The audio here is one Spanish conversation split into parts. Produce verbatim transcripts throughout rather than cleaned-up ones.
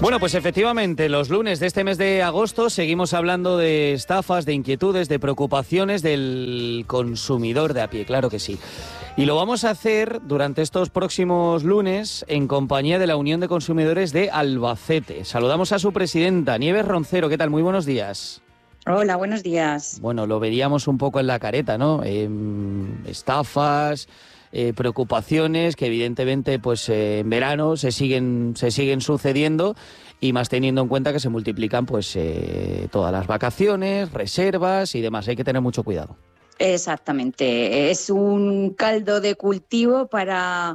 Bueno, pues efectivamente, los lunes de este mes de agosto seguimos hablando de estafas, de inquietudes, de preocupaciones del consumidor de a pie, claro que sí. Y lo vamos a hacer durante estos próximos lunes en compañía de la Unión de Consumidores de Albacete. Saludamos a su presidenta, Nieves Roncero. ¿Qué tal? Muy buenos días. Hola, buenos días. Bueno, lo veríamos un poco en la careta, ¿no? Eh, estafas... Eh, preocupaciones que evidentemente pues eh, en verano se siguen se siguen sucediendo, y más teniendo en cuenta que se multiplican pues eh, todas las vacaciones, reservas y demás. Hay que tener mucho cuidado. Exactamente, es un caldo de cultivo para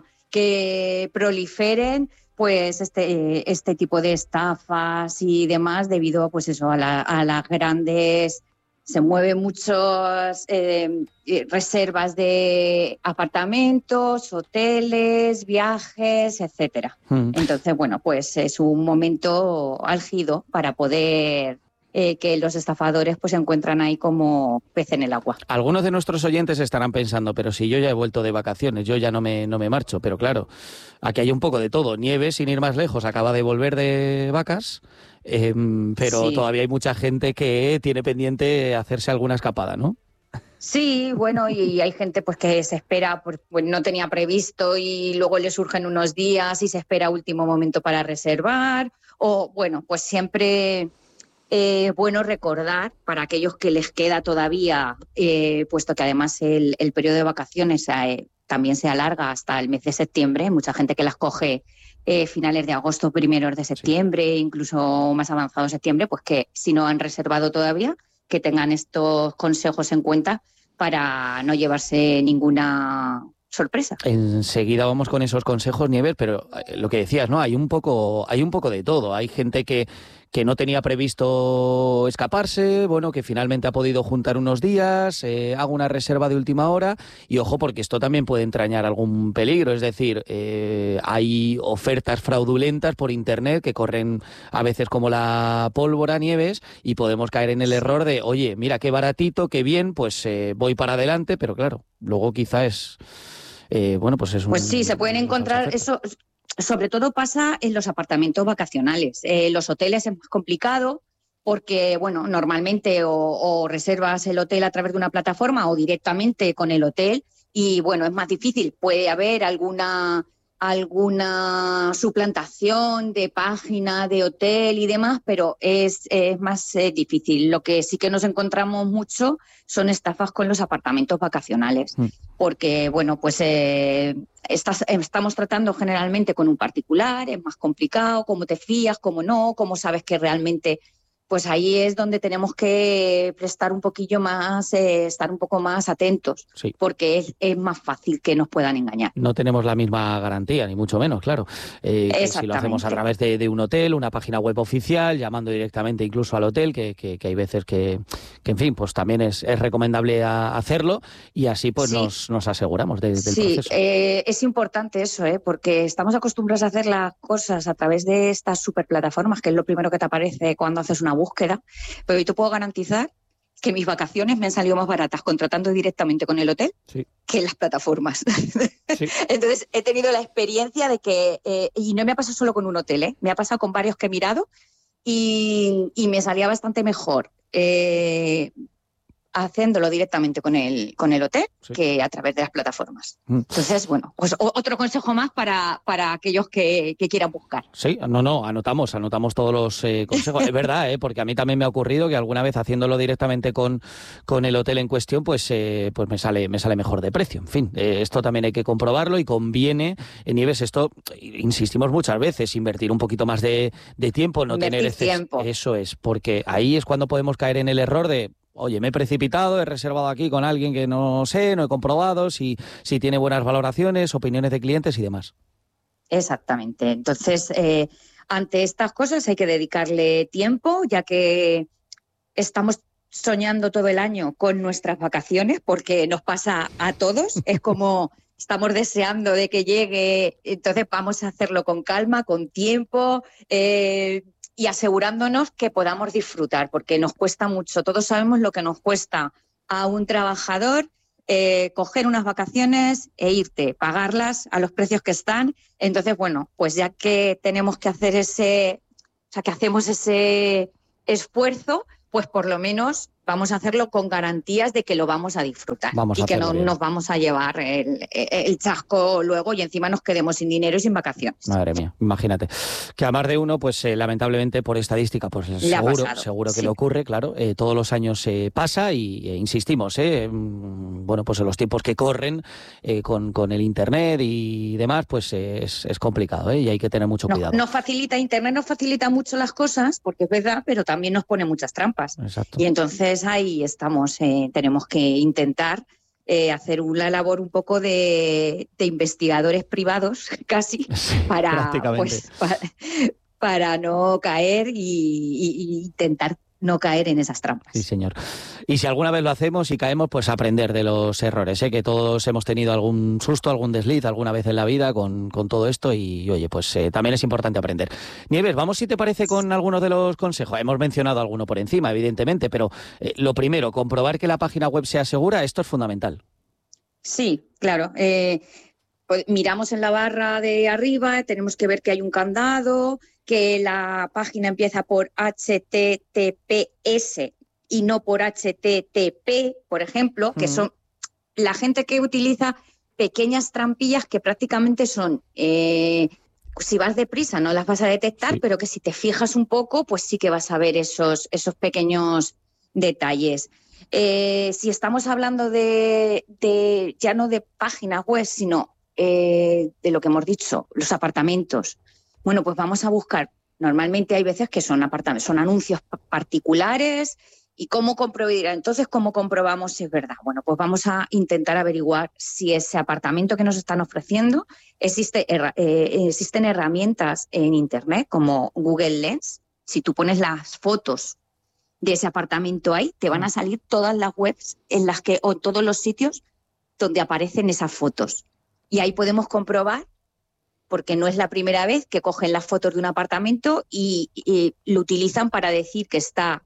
que proliferen pues este este tipo de estafas y demás, debido pues eso a, la, a las grandes... Se mueven muchas eh, reservas de apartamentos, hoteles, viajes, etcétera. Mm. Entonces, bueno, pues es un momento álgido para poder eh, que los estafadores pues se encuentran ahí como pez en el agua. Algunos de nuestros oyentes estarán pensando, pero si yo ya he vuelto de vacaciones, yo ya no me, no me marcho. Pero claro, aquí hay un poco de todo. Nieves, sin ir más lejos, acaba de volver de vacas. Eh, pero sí, todavía hay mucha gente que tiene pendiente hacerse alguna escapada, ¿no? Sí, bueno, y hay gente pues que se espera, pues, pues no tenía previsto y luego le surgen unos días y se espera a último momento para reservar. O bueno, pues siempre es eh, bueno recordar para aquellos que les queda todavía, eh, puesto que además el, el periodo de vacaciones eh, también se alarga hasta el mes de septiembre, mucha gente que las coge Eh, finales de agosto, primeros de septiembre, sí, incluso más avanzado septiembre, pues que si no han reservado todavía, que tengan estos consejos en cuenta para no llevarse ninguna sorpresa. Enseguida vamos con esos consejos, Nieves, pero lo que decías, ¿no? Hay un poco, hay un poco de todo. Hay gente que, que no tenía previsto escaparse, bueno, que finalmente ha podido juntar unos días, eh, hago una reserva de última hora, y ojo, porque esto también puede entrañar algún peligro. Es decir, eh, hay ofertas fraudulentas por internet que corren a veces como la pólvora, Nieves, y podemos caer en el error de, oye, mira qué baratito, qué bien, pues eh, voy para adelante, pero claro, luego quizá es... Eh, bueno, pues es un... Pues sí, se pueden encontrar eso. Sobre todo pasa en los apartamentos vacacionales. Eh, los hoteles es más complicado porque, bueno, normalmente o, o reservas el hotel a través de una plataforma o directamente con el hotel y, bueno, es más difícil. Puede haber alguna, alguna suplantación de página de hotel y demás, pero es, es más eh, difícil. Lo que sí que nos encontramos mucho son estafas con los apartamentos vacacionales. Mm. Porque, bueno, pues eh, estás, estamos tratando generalmente con un particular, es más complicado, cómo te fías, cómo no, cómo sabes que realmente... Pues ahí es donde tenemos que prestar un poquillo más, eh, estar un poco más atentos, sí, porque es, es más fácil que nos puedan engañar. No tenemos la misma garantía, ni mucho menos, claro. Eh, que si lo hacemos a través de, de un hotel, una página web oficial, llamando directamente incluso al hotel, que, que, que hay veces que, que, en fin, pues también es, es recomendable a hacerlo, y así pues sí, nos, nos aseguramos de, del sí, proceso. Sí, eh, es importante eso, ¿eh? Porque estamos acostumbrados a hacer las cosas a través de estas superplataformas, que es lo primero que te aparece cuando haces una búsqueda, pero yo te puedo garantizar que mis vacaciones me han salido más baratas contratando directamente con el hotel, sí, que en las plataformas. Sí. Entonces he tenido la experiencia de que, eh, y no me ha pasado solo con un hotel, ¿eh? Me ha pasado con varios que he mirado y, y me salía bastante mejor eh, haciéndolo directamente con el, con el hotel, sí, que a través de las plataformas. Mm. Entonces, bueno, pues otro consejo más para, para aquellos que, que quieran buscar. Sí, no, no, anotamos, anotamos todos los eh, consejos. Es verdad, ¿eh? Porque a mí también me ha ocurrido que alguna vez haciéndolo directamente con, con el hotel en cuestión, pues, eh, pues me sale, me sale mejor de precio. En fin, eh, esto también hay que comprobarlo y conviene, en Nieves, esto, insistimos muchas veces, invertir un poquito más de, de tiempo, no invertir tener exces- tiempo. Eso es, porque ahí es cuando podemos caer en el error de... Oye, me he precipitado, he reservado aquí con alguien que no sé, no he comprobado si, si tiene buenas valoraciones, opiniones de clientes y demás. Exactamente. Entonces, eh, ante estas cosas hay que dedicarle tiempo, ya que estamos soñando todo el año con nuestras vacaciones, porque nos pasa a todos. Es como estamos deseando de que llegue, entonces vamos a hacerlo con calma, con tiempo, eh, y asegurándonos que podamos disfrutar, porque nos cuesta mucho. Todos sabemos lo que nos cuesta a un trabajador eh, coger unas vacaciones e irte, pagarlas a los precios que están. Entonces, bueno, pues ya que tenemos que hacer ese sea, que hacemos ese esfuerzo, pues por lo menos vamos a hacerlo con garantías de que lo vamos a disfrutar vamos y a que no bien. nos vamos a llevar el, el chasco luego y encima nos quedemos sin dinero y sin vacaciones. Madre mía, imagínate. Que a más de uno, pues eh, lamentablemente por estadística, pues Le seguro, pasado, seguro que sí. le ocurre, claro. Eh, todos los años se eh, pasa y eh, insistimos, eh, bueno, pues en los tiempos que corren eh, con, con el internet y demás, pues eh, es, es complicado, eh, y hay que tener mucho Nos, cuidado. nos facilita, internet nos facilita mucho las cosas, porque es verdad, pero también nos pone muchas trampas. Exacto. Y entonces ahí estamos, eh, tenemos que intentar eh, hacer una labor un poco de, de investigadores privados, casi, Sí, para, prácticamente. pues, para, para no caer y, y, y intentar no caer en esas trampas. Sí, señor. Y si alguna vez lo hacemos y caemos, pues aprender de los errores, ¿eh? Que todos hemos tenido algún susto, algún desliz alguna vez en la vida con, con todo esto y, oye, pues eh, también es importante aprender. Nieves, vamos si te parece con algunos de los consejos. Hemos mencionado alguno por encima, evidentemente, pero eh, lo primero, comprobar que la página web sea segura, esto es fundamental. Sí, claro. Eh, pues miramos en la barra de arriba, tenemos que ver que hay un candado, que la página empieza por H T T P S y no por H T T P, por ejemplo, que son la gente que utiliza pequeñas trampillas que prácticamente son, eh, si vas deprisa no las vas a detectar, sí. Pero que si te fijas un poco, pues sí que vas a ver esos, esos pequeños detalles. Eh, si estamos hablando de, de ya no de páginas web, sino eh, de lo que hemos dicho, los apartamentos. Bueno, pues vamos a buscar. Normalmente hay veces que son apartamentos, son anuncios particulares. ¿Y cómo comprobar? Entonces, ¿cómo comprobamos si es verdad? Bueno, pues vamos a intentar averiguar si ese apartamento que nos están ofreciendo, existe, eh, existen herramientas en Internet como Google Lens. Si tú pones las fotos de ese apartamento ahí, te van a salir todas las webs en las que, o todos los sitios donde aparecen esas fotos. Y ahí podemos comprobar, porque no es la primera vez que cogen las fotos de un apartamento y, y lo utilizan para decir que está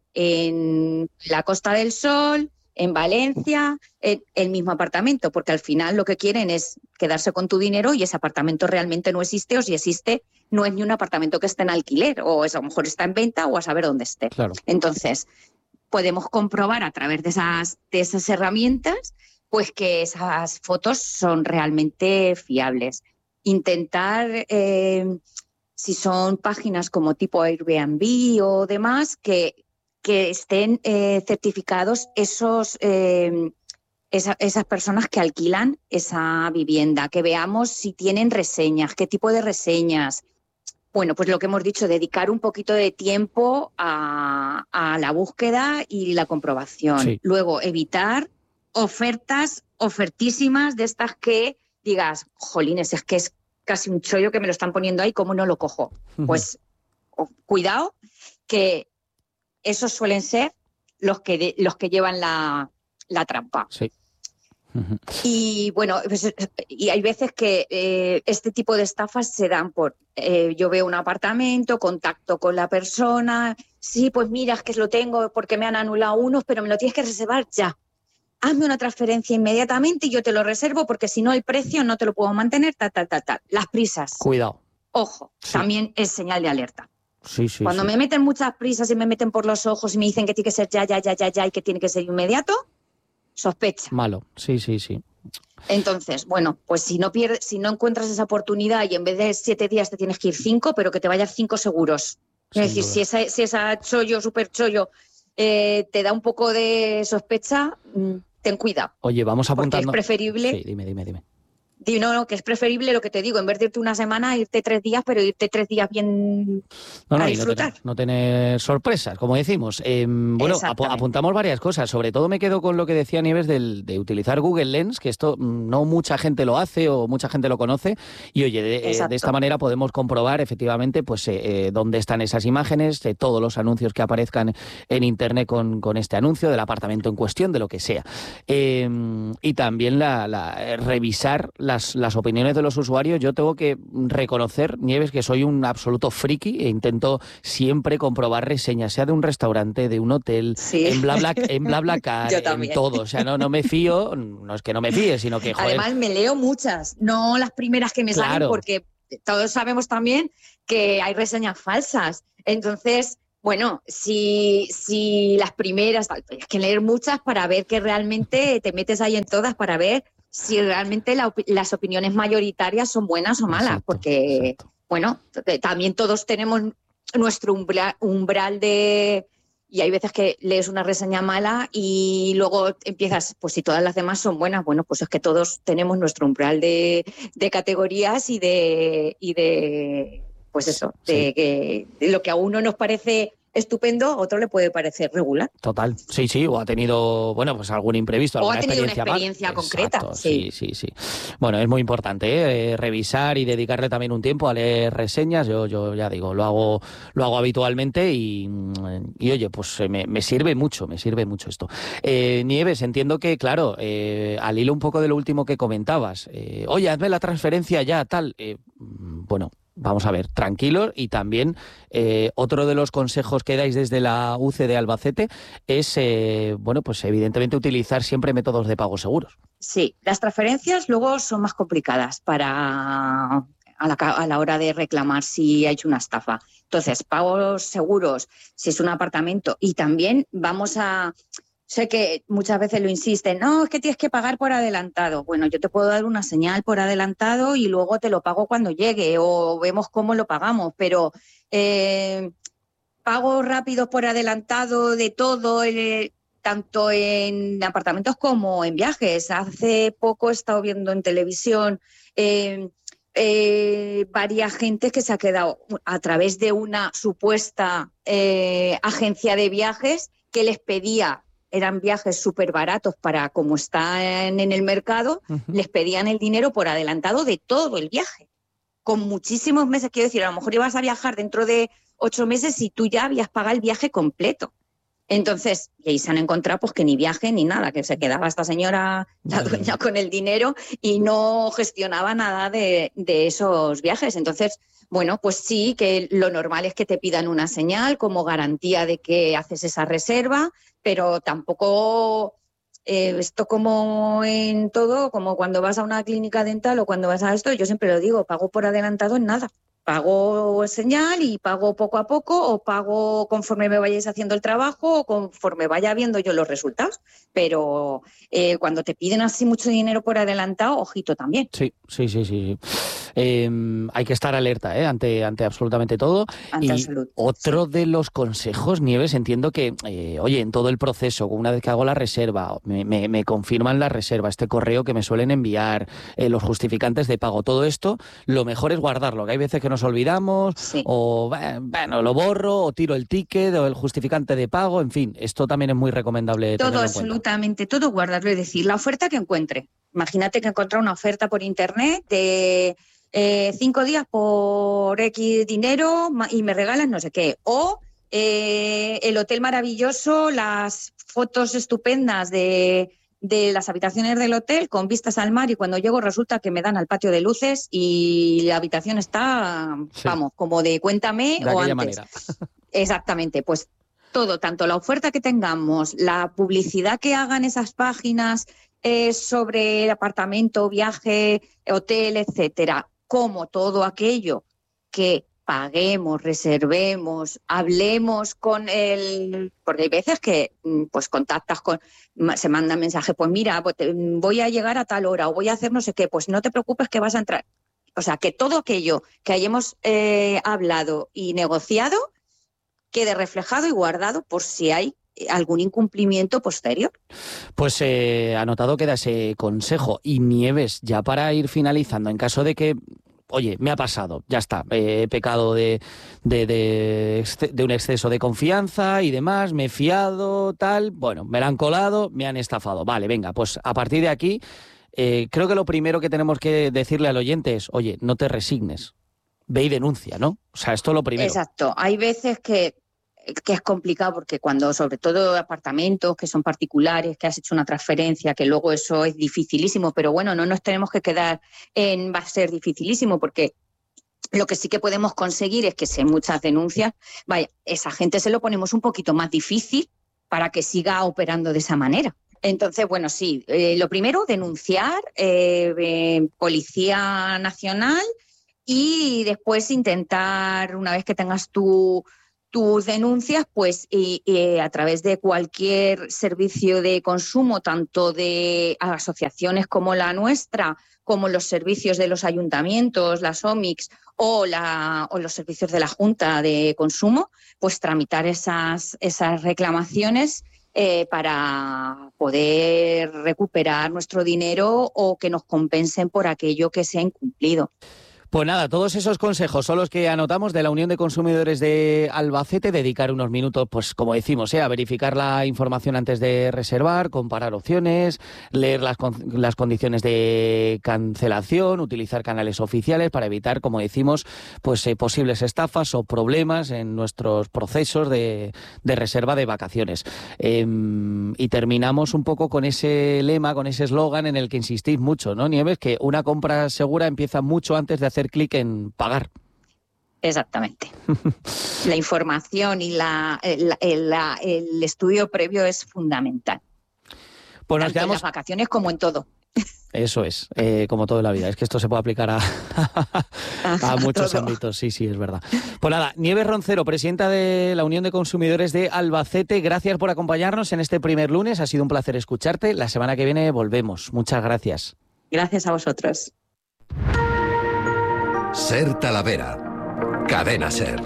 en la Costa del Sol, en Valencia, en el mismo apartamento, porque al final lo que quieren es quedarse con tu dinero y ese apartamento realmente no existe, o si existe, no es ni un apartamento que esté en alquiler, o es, a lo mejor está en venta o a saber dónde esté. Claro. Entonces, podemos comprobar a través de esas, de esas herramientas pues que esas fotos son realmente fiables. Intentar, eh, si son páginas como tipo Airbnb o demás, que, que estén eh, certificados esos, eh, esa, esas personas que alquilan esa vivienda, que veamos si tienen reseñas, qué tipo de reseñas. Bueno, pues lo que hemos dicho, dedicar un poquito de tiempo a, a la búsqueda y la comprobación. Sí. Luego, evitar ofertas ofertísimas de estas que digas, jolines, es que es casi un chollo que me lo están poniendo ahí, ¿cómo no lo cojo? Uh-huh. Pues oh, cuidado, que esos suelen ser los que, de, los que llevan la, la trampa. Sí. Uh-huh. Y bueno, pues, y hay veces que eh, este tipo de estafas se dan por, eh, yo veo un apartamento, contacto con la persona, sí, pues mira, es que lo tengo porque me han anulado unos, pero me lo tienes que reservar ya. Hazme una transferencia inmediatamente y yo te lo reservo porque si no el precio no te lo puedo mantener, tal, tal, tal, tal. Las prisas. Cuidado. Ojo, sí. También es señal de alerta. Sí, sí, Cuando sí. me meten muchas prisas y me meten por los ojos y me dicen que tiene que ser ya, ya, ya, ya, ya y que tiene que ser inmediato, sospecha. Malo, sí, sí, sí. Entonces, bueno, pues si no pierdes, si no encuentras esa oportunidad y en vez de siete días te tienes que ir cinco, pero que te vayas cinco seguros. Sin es decir, duda. si esa, si esa chollo, súper chollo, eh, te da un poco de sospecha, ten cuidado. Oye, vamos apuntando. Porque es preferible. Sí, dime, dime, dime. No, no, que es preferible lo que te digo, en vez de irte una semana, irte tres días, pero irte tres días bien no, no, a y disfrutar. No tener, no tener sorpresas, como decimos. Eh, bueno, ap- apuntamos varias cosas. Sobre todo me quedo con lo que decía Nieves del, de utilizar Google Lens, que esto no mucha gente lo hace o mucha gente lo conoce. Y oye, de, eh, de esta manera podemos comprobar efectivamente pues eh, eh, dónde están esas imágenes, de todos los anuncios que aparezcan en Internet con, con este anuncio, del apartamento en cuestión, de lo que sea. Eh, y también la, la, revisar Las, las opiniones de los usuarios. Yo tengo que reconocer, Nieves, que soy un absoluto friki e intento siempre comprobar reseñas, sea de un restaurante, de un hotel, sí. en Blabla, en BlaBlaCar, en todo. O sea, no, no me fío, no es que no me fíe, sino que, joder... Además, me leo muchas, no las primeras que me claro. salen, porque todos sabemos también que hay reseñas falsas. Entonces, bueno, si, si las primeras, hay que leer muchas para ver que realmente te metes ahí en todas para ver si realmente la, las opiniones mayoritarias son buenas o malas, exacto, porque, exacto. bueno, también todos tenemos nuestro umbral, umbral de... Y hay veces que lees una reseña mala y luego empiezas, pues si todas las demás son buenas, bueno, pues es que todos tenemos nuestro umbral de, de categorías y de, y de, pues eso, de, sí. que, de lo que a uno nos parece estupendo, a otro le puede parecer regular. Total, sí, sí, o ha tenido, bueno, pues algún imprevisto, o alguna ha tenido experiencia una experiencia mal. concreta. Exacto, sí. sí, sí, sí. Bueno, es muy importante, ¿eh? revisar y dedicarle también un tiempo a leer reseñas. Yo, yo ya digo, lo hago, lo hago habitualmente y, y oye, pues me, me sirve mucho, me sirve mucho esto. Eh, Nieves, entiendo que, claro, eh, al hilo un poco de lo último que comentabas, eh, oye, hazme la transferencia ya, tal, eh, bueno. Vamos a ver, tranquilos, y también eh, otro de los consejos que dais desde la U C de Albacete es, eh, bueno, pues evidentemente utilizar siempre métodos de pago seguros. Sí, las transferencias luego son más complicadas para a la, a la hora de reclamar si ha hecho una estafa. Entonces, pagos seguros, si es un apartamento, y también vamos a... Sé que muchas veces lo insisten, no, es que tienes que pagar por adelantado. Bueno, yo te puedo dar una señal por adelantado y luego te lo pago cuando llegue o vemos cómo lo pagamos, pero eh, pagos rápidos por adelantado de todo, eh, tanto en apartamentos como en viajes. Hace poco he estado viendo en televisión eh, eh, varias gentes que se ha quedado a través de una supuesta eh, agencia de viajes que les pedía... eran viajes súper baratos para como están en el mercado, uh-huh. les pedían el dinero por adelantado de todo el viaje, con muchísimos meses. Quiero decir, a lo mejor ibas a viajar dentro de ocho meses y tú ya habías pagado el viaje completo. Entonces, y ahí se han encontrado pues que ni viaje ni nada, que se quedaba esta señora, la dueña, con el dinero y no gestionaba nada de, de esos viajes. Entonces, bueno, pues sí, que lo normal es que te pidan una señal como garantía de que haces esa reserva, pero tampoco eh, esto como en todo, como cuando vas a una clínica dental o cuando vas a esto, yo siempre lo digo, pago por adelantado en nada. Pago señal y pago poco a poco, o pago conforme me vayáis haciendo el trabajo o conforme vaya viendo yo los resultados. Pero eh, cuando te piden así mucho dinero por adelantado, ojito también. Sí, sí, sí, sí. Eh, hay que estar alerta ¿eh? ante, ante absolutamente todo. Ante y absolut, otro sí. de los consejos, Nieves, entiendo que, eh, oye, en todo el proceso, una vez que hago la reserva, me, me, me confirman la reserva, este correo que me suelen enviar, eh, los justificantes de pago, todo esto, lo mejor es guardarlo, que hay veces que nos olvidamos, sí. o bueno, lo borro, o tiro el ticket, o el justificante de pago, en fin, esto también es muy recomendable todo, tenerlo en absolutamente, cuenta. Todo guardarlo, es decir, la oferta que encuentre. Imagínate que encontré una oferta por internet de eh, cinco días por X dinero y me regalan no sé qué. O eh, el hotel maravilloso, las fotos estupendas de, de las habitaciones del hotel con vistas al mar, y cuando llego resulta que me dan al patio de luces y la habitación está, sí. vamos, como de cuéntame de o antes. Manera. Exactamente, pues todo, tanto la oferta que tengamos, la publicidad que hagan esas páginas eh, sobre el apartamento, viaje, hotel, etcétera, como todo aquello que paguemos, reservemos, hablemos con el... Porque hay veces que pues contactas con... Se manda mensaje, pues mira, voy a llegar a tal hora o voy a hacer no sé qué, pues no te preocupes que vas a entrar. O sea, que todo aquello que hayamos eh, hablado y negociado quede reflejado y guardado por si hay algún incumplimiento posterior. Pues eh, anotado queda ese consejo. Y Nieves, ya para ir finalizando, en caso de que, oye, me ha pasado, ya está, he pecado de, de, de, de un exceso de confianza y demás, me he fiado, tal, bueno, me la han colado, me han estafado. Vale, venga, pues a partir de aquí, eh, creo que lo primero que tenemos que decirle al oyente es, oye, no te resignes. Ve y denuncia, ¿no? O sea, esto es lo primero. Exacto. Hay veces que, que es complicado porque cuando, sobre todo apartamentos que son particulares, que has hecho una transferencia, que luego eso es dificilísimo, pero bueno, no nos tenemos que quedar en va a ser dificilísimo, porque lo que sí que podemos conseguir es que si hay muchas denuncias, vaya, esa gente se lo ponemos un poquito más difícil para que siga operando de esa manera. Entonces, bueno, sí, eh, lo primero, denunciar, eh, eh, Policía Nacional. Y después intentar, una vez que tengas tu, tus denuncias, pues y, y a través de cualquier servicio de consumo, tanto de asociaciones como la nuestra, como los servicios de los ayuntamientos, las O M I Cs o, la, o los servicios de la Junta de Consumo, pues tramitar esas, esas reclamaciones eh, para poder recuperar nuestro dinero o que nos compensen por aquello que se ha incumplido. Pues nada, todos esos consejos son los que anotamos de la Unión de Consumidores de Albacete. Dedicar unos minutos, pues como decimos, ¿eh? a verificar la información antes de reservar, comparar opciones, leer las, con- las condiciones de cancelación, utilizar canales oficiales para evitar, como decimos, pues eh, posibles estafas o problemas en nuestros procesos de, de reserva de vacaciones. Eh, y terminamos un poco con ese lema, con ese eslogan en el que insistís mucho, ¿no, Nieves? Que una compra segura empieza mucho antes de hacer clic en pagar. Exactamente. La información y la, el, el, la- el estudio previo es fundamental. Pues nos Tanto quedamos... en las vacaciones como en todo. Eso es, eh, como todo en la vida. Es que esto se puede aplicar a, a muchos todo. ámbitos. Sí, sí, es verdad. Pues nada, Nieves Roncero, presidenta de la Unión de Consumidores de Albacete, gracias por acompañarnos en este primer lunes. Ha sido un placer escucharte. La semana que viene volvemos. Muchas gracias. Gracias a vosotros. Ser Talavera. Cadena Ser.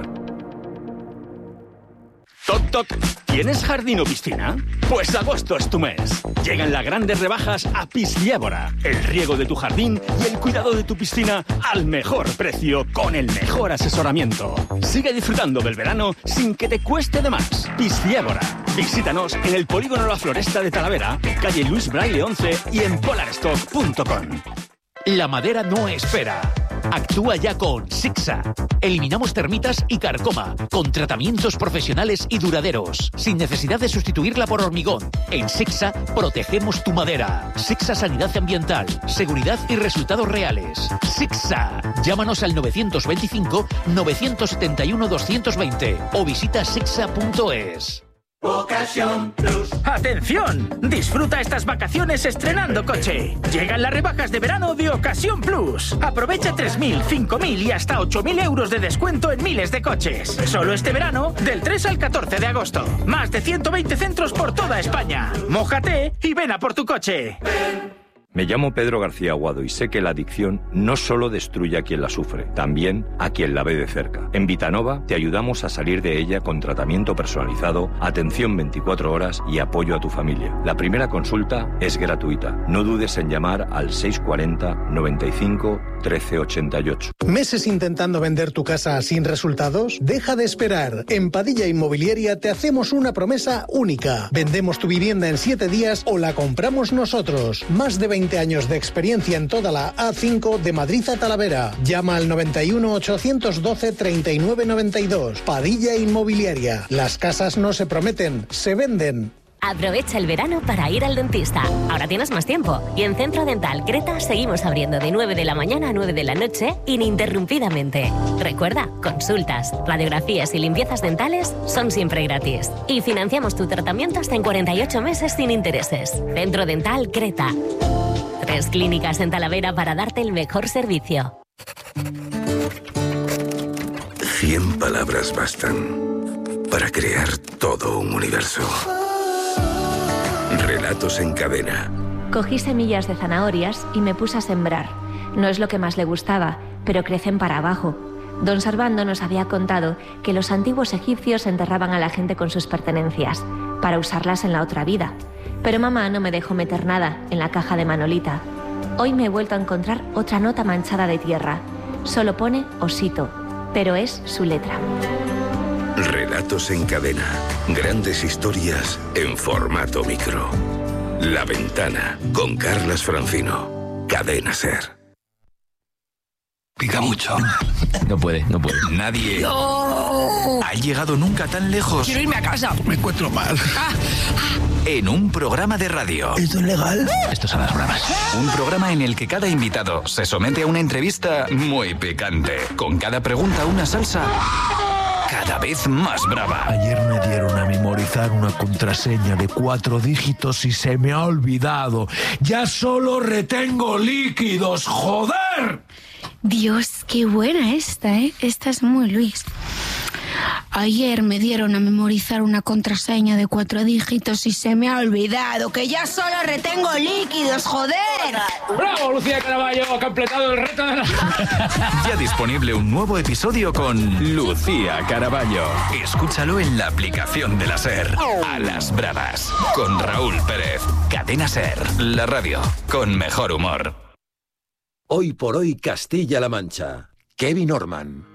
Toc, toc. ¿Tienes jardín o piscina? Pues agosto es tu mes. Llegan las grandes rebajas a Pisciébora. El riego de tu jardín y el cuidado de tu piscina al mejor precio con el mejor asesoramiento. Sigue disfrutando del verano sin que te cueste de más. Pisciébora. Visítanos en el Polígono La Floresta de Talavera, calle Luis Braille once y en polarstock punto com. La madera no espera. Actúa ya con Sixa. Eliminamos termitas y carcoma, con tratamientos profesionales y duraderos, sin necesidad de sustituirla por hormigón. En Sixa protegemos tu madera. Sixa Sanidad Ambiental, seguridad y resultados reales. Sixa. Llámanos al novecientos veinticinco, novecientos setenta y uno, doscientos veinte o visita sixa punto es. Ocasión Plus. ¡Atención! Disfruta estas vacaciones estrenando coche. Llegan las rebajas de verano de Ocasión Plus. Aprovecha tres mil, cinco mil y hasta ocho mil euros de descuento en miles de coches. Solo este verano, del tres al catorce de agosto. Más de ciento veinte centros por toda España. Mójate y ven a por tu coche. Ven. Me llamo Pedro García Aguado y sé que la adicción no solo destruye a quien la sufre, también a quien la ve de cerca. En Vitanova te ayudamos a salir de ella con tratamiento personalizado, atención veinticuatro horas y apoyo a tu familia. La primera consulta es gratuita. No dudes en llamar al seiscientos cuarenta, noventa y cinco, trece ochenta y ocho. ¿Meses intentando vender tu casa sin resultados? Deja de esperar. En Padilla Inmobiliaria te hacemos una promesa única. Vendemos tu vivienda en siete días o la compramos nosotros. Más de veinte años de experiencia en toda la A cinco de Madrid a Talavera. Llama al noventa y uno, ochocientos doce, treinta y nueve noventa y dos. Padilla Inmobiliaria. Las casas no se prometen, se venden. Aprovecha el verano para ir al dentista. Ahora tienes más tiempo. Y en Centro Dental Creta seguimos abriendo de nueve de la mañana a nueve de la noche ininterrumpidamente. Recuerda, consultas, radiografías y limpiezas dentales son siempre gratis. Y financiamos tu tratamiento hasta en cuarenta y ocho meses sin intereses. Centro Dental Creta. Tres clínicas en Talavera para darte el mejor servicio. Cien palabras bastan para crear todo un universo. Relatos en cadena. Cogí semillas de zanahorias y me puse a sembrar. No es lo que más le gustaba, pero crecen para abajo. Don Servando nos había contado que los antiguos egipcios enterraban a la gente con sus pertenencias, para usarlas en la otra vida. Pero mamá no me dejó meter nada en la caja de Manolita. Hoy me he vuelto a encontrar otra nota manchada de tierra. Solo pone Osito, pero es su letra. Relatos en cadena. Grandes historias en formato micro. La Ventana, con Carlas Francino. Cadena Ser. Pica mucho. No puede, no puede. Nadie ¡No! ha llegado nunca tan lejos. Quiero irme a casa. Me encuentro mal. Ah, ah. En un programa de radio. ¿Esto es legal? Estos son las bromas. Un programa en el que cada invitado se somete a una entrevista muy picante. Con cada pregunta una salsa cada vez más brava. Ayer me dieron a memorizar una contraseña de cuatro dígitos y se me ha olvidado. Ya solo retengo líquidos, ¡joder! Dios, qué buena esta, ¿eh? Esta es muy Luis. Ayer me dieron a memorizar una contraseña de cuatro dígitos y se me ha olvidado que ya solo retengo líquidos, joder. ¡Bravo, Lucía Caraballo! Ha completado el reto de la... Ya disponible un nuevo episodio con Lucía Caraballo. Escúchalo en la aplicación de la SER. A las bravas. Con Raúl Pérez. Cadena SER. La radio con mejor humor. Hoy por hoy Castilla-La Mancha. Kevin Orman.